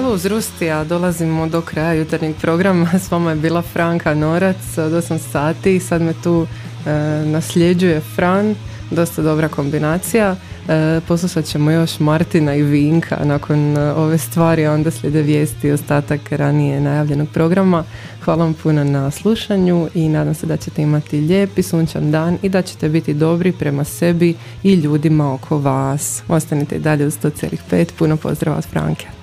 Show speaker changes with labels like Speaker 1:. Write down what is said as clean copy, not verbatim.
Speaker 1: Hvala uz Rustija, dolazimo do kraja jutarnjeg programa. S vama je bila Franka Norac od 8 sati. Sad me tu nasljeđuje Fran, dosta dobra kombinacija. Poslušat ćemo još Martina i Vinka nakon ove stvari, a onda slijede vijesti i ostatak ranije najavljenog programa. Hvala vam puno na slušanju i nadam se da ćete imati lijep i sunčan dan i da ćete biti dobri prema sebi i ljudima oko vas. Ostanite i dalje uz 100,5. Puno pozdrava od Franke.